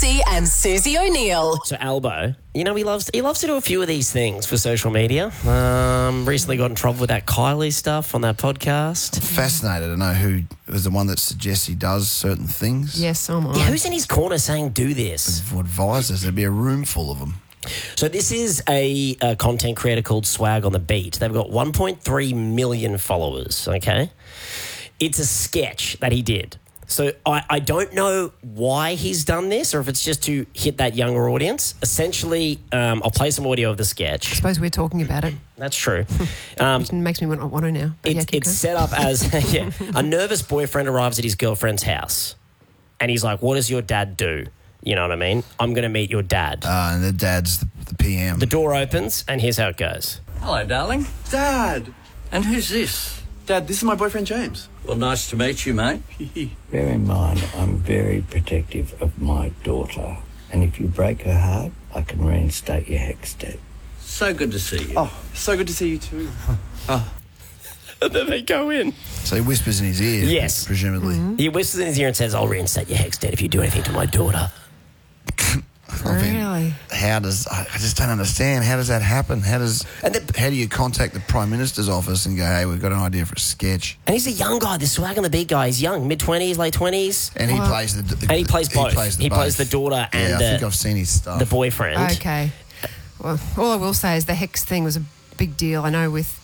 Lutzi and Susie O'Neill. So Albo, he loves to do a few of these things for social media. Recently got in trouble with that Kylie stuff on that podcast. Fascinated to know who is the one that suggests he does certain things. Yes, so am I. Yeah, who's in his corner saying do this? For advisors, there'd be a room full of them. So this is a content creator called Swag on the Beat. They've got 1.3 million followers, okay? It's a sketch that he did. So I don't know why he's done this or if it's just to hit that younger audience. Essentially, I'll play some audio of the sketch. I suppose we're talking about it. That's true. Which makes me want to now. But It's set up as a nervous boyfriend arrives at his girlfriend's house and he's like, what does your dad do? You know what I mean? I'm going to meet your dad. And the dad's the PM. The door opens and here's how it goes. Hello, darling. Dad! And who's this? Dad, this is my boyfriend James. Well, nice to meet you, mate. Bear in mind, I'm very protective of my daughter. And if you break her heart, I can reinstate your HECS debt. So good to see you. Oh, so good to see you too. And then they go in. So he whispers in his ear. Yes. Presumably. Mm-hmm. He whispers in his ear and says, I'll reinstate your HECS debt if you do anything to my daughter. Really? I just don't understand. How does that happen? How do you contact the Prime Minister's office and go, hey, we've got an idea for a sketch? And he's a young guy, the Swag on the Beat guy. He's young, mid-20s, late 20s. And he plays the And he plays both. He plays the daughter and I think I've seen his stuff. the boyfriend. Okay. Well, all I will say is the HECS thing was a big deal. I know with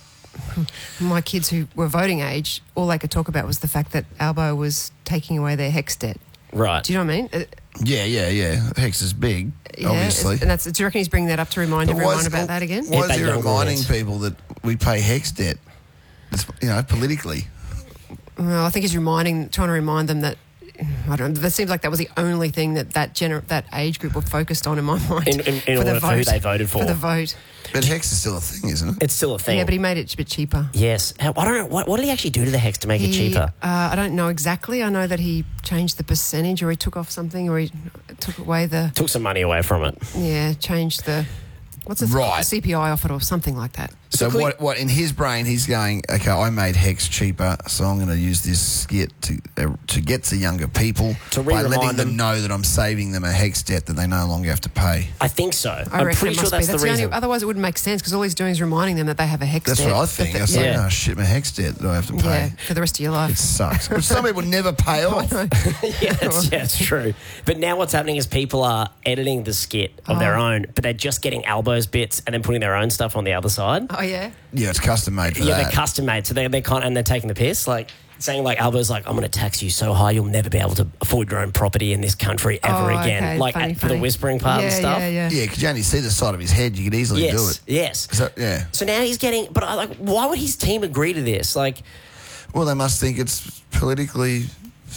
my kids who were voting age, all they could talk about was the fact that Albo was taking away their HECS debt. Right. Do you know what I mean? Yeah. HECS is big, obviously. And do you reckon he's bringing that up to remind everyone about that again? Why Hit is that he young reminding audience. people that we pay HECS debt? It's, politically. Well, I think he's trying to remind them that, I don't know, that seems like that was the only thing that age group were focused on in my mind. In order for who they voted for. For the vote. But HECS is still a thing, isn't it? It's still a thing. Yeah, but he made it a bit cheaper. Yes. I don't know. What did he actually do to the HECS to make it cheaper? I don't know exactly. I know that he changed the percentage or he took off something or he took away Took some money away from it. changed the... What's the Right. CPI off it or something like that? So what in his brain he's going, okay, I made HECS cheaper, so I'm going to use this skit to get to younger people by letting them know that I'm saving them a HECS debt that they no longer have to pay. I think so. I I'm reckon pretty it sure must that's be. the the only, reason. otherwise it wouldn't make sense because all he's doing is reminding them that they have a HECS That's debt. what I think. I was like, oh shit, my HECS debt that I have to pay. Yeah, for the rest of your life. It sucks. But some people never pay off. Yeah, that's true. But now what's happening is people are editing the skit of their own, but they're just getting Albo's bits and then putting their own stuff on the other side. Oh, yeah? Yeah, it's custom made for Yeah, that. they're custom made, so they can't, and they're taking the piss, like saying like Albo's like, I'm going to tax you so high you'll never be able to afford your own property in this country ever again. Okay. Like Funny. for the whispering part and stuff. Yeah. Yeah, because you only see the side of his head. You could easily do Yes, it. yes. So, yeah. So now he's getting, but why would his team agree to this? Like, Well, they must think it's politically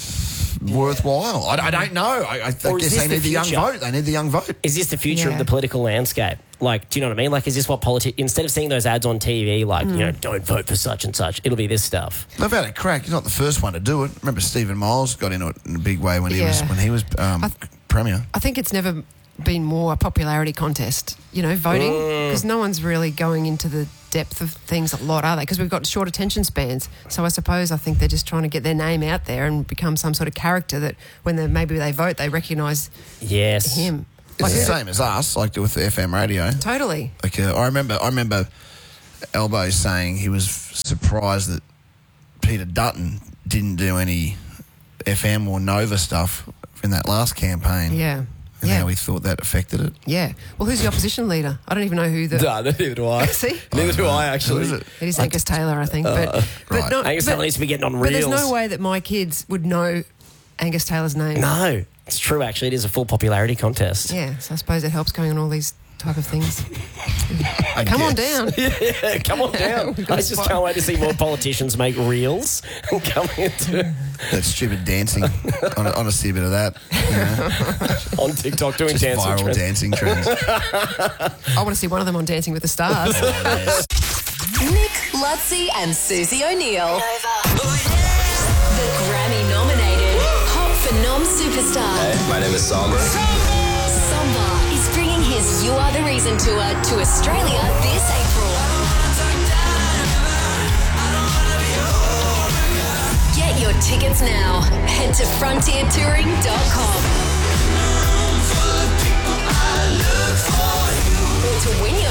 worthwhile. I don't know. I Or is guess this they the need the young future? vote. They need the young vote. is this the future of Yeah. the political landscape? Like, do you know what I mean? Like, is this what instead of seeing those ads on TV, like, don't vote for such and such, it'll be this stuff. They've had a crack. He's not the first one to do it. Remember, Stephen Miles got into it in a big way when he was premier. I think it's never been more a popularity contest, voting, because no one's really going into the depth of things a lot, are they? Because we've got short attention spans. So I think they're just trying to get their name out there and become some sort of character that when maybe they vote, they recognise Yes. him. It's the same as us, like with the FM radio. Totally. Like I remember Albo saying he was surprised that Peter Dutton didn't do any FM or Nova stuff in that last campaign. Yeah. And how he thought that affected it. Yeah. Well, who's the opposition leader? I don't even know who the... No, neither do I. See? Neither do I, Who actually. is it? It is Angus Taylor, I think. But right. not, Angus Taylor needs to be getting on But there's reels. no way that my kids would know Angus Taylor's name. No, it's true, actually. It is a full popularity contest. Yeah, so I suppose it helps going on all these type of things. I Come on guess. down. Yeah, come on down. We've I got just spot. can't wait to see more politicians make reels coming into That stupid dancing. I want to see a bit of that. on TikTok doing Just dancing viral trends. dancing trends. I want to see one of them on Dancing with the Stars. Nick, Lutzi and Susie O'Neill. The Grammy-nominated Pop Phenom superstar. My name is Samba. Samba is bringing his You Are The Reason tour to Australia this April. Get your tickets now. Head to frontiertouring.com.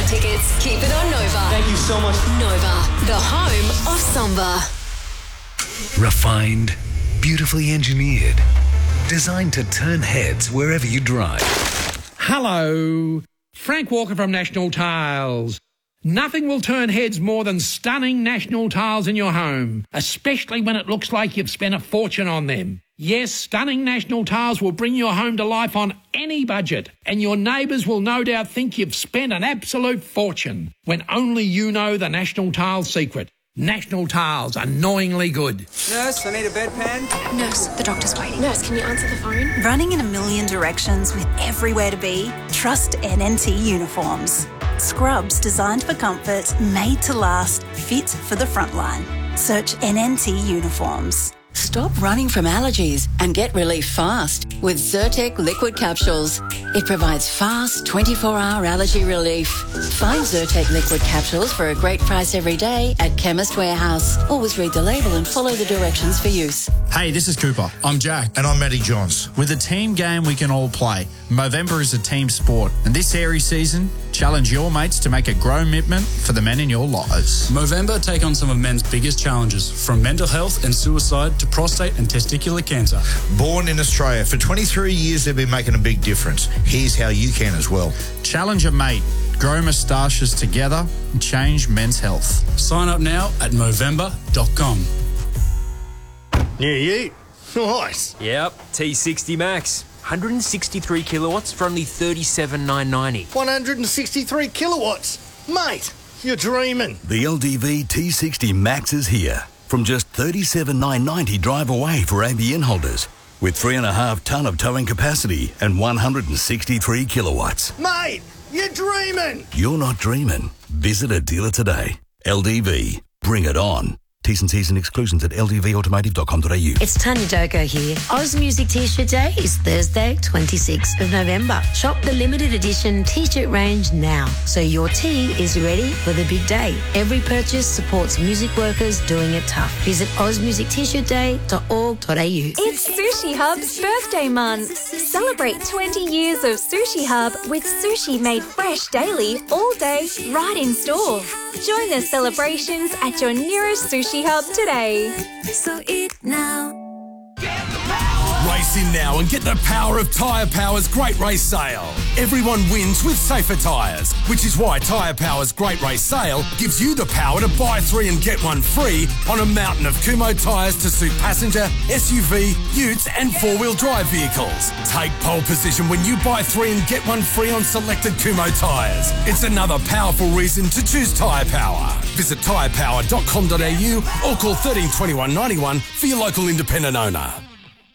tickets, keep it on Nova. Thank you so much. Nova, the home of Samba. Refined, beautifully engineered, designed to turn heads wherever you drive. Hello, Frank Walker from National Tiles. Nothing will turn heads more than stunning National Tiles in your home, especially when it looks like you've spent a fortune on them. Yes, stunning National Tiles will bring your home to life on any budget, and your neighbours will no doubt think you've spent an absolute fortune, when only you know the National Tiles secret. National Tiles, annoyingly good. Nurse, I need a bedpan. Nurse, the doctor's waiting. Nurse, can you answer the phone? Running in a million directions with everywhere to be? Trust NNT Uniforms. Scrubs designed for comfort, made to last, fit for the front line. Search NNT Uniforms. Stop running from allergies and get relief fast with Zyrtec liquid capsules. It provides fast 24-hour allergy relief. Find Zyrtec liquid capsules for a great price every day at Chemist Warehouse. Always read the label and follow the directions for use. Hey, this is Cooper. I'm Jack. And I'm Matty Johns. With a team game we can all play, Movember is a team sport. And this Aries season, challenge your mates to make a grow commitment for the men in your lives. Movember take on some of men's biggest challenges, from mental health and suicide to prostate and testicular cancer. Born in Australia, for 23 years they've been making a big difference. Here's how you can as well. Challenge a mate, grow moustaches together and change men's health. Sign up now at Movember.com. Yeah, yeah. Nice. Yep, T60 Max. 163 kilowatts for only $37,990. 163 kilowatts? Mate, you're dreaming. The LDV T60 Max is here. From just $37,990 drive away for ABN holders. With 3.5 tonne of towing capacity and 163 kilowatts. Mate, you're dreaming. You're not dreaming. Visit a dealer today. LDV. Bring it on. T's and C's and exclusions at ldvautomotive.com.au. It's Tanya Dogo here. Oz Music T-shirt Day is Thursday, 26th of November. Shop the limited edition T-shirt range now, so your tee is ready for the big day. Every purchase supports music workers doing it tough. Visit ozmusictshirtday.org.au. It's Sushi Hub's birthday month. Celebrate 20 years of Sushi Hub with sushi made fresh daily, all day, right in store. Join the celebrations at your nearest Sushi Hub today. So eat now. Race in now and get the power of Tyre Power's Great Race Sale. Everyone wins with safer tyres, which is why Tyre Power's Great Race Sale gives you the power to buy 3 and get 1 free on a mountain of Kumho tyres to suit passenger, SUV, utes and 4-wheel drive vehicles. Take pole position when you buy 3 and get 1 free on selected Kumho tyres. It's another powerful reason to choose Tyre Power. Visit tyrepower.com.au or call 13 21 91 for your local independent owner.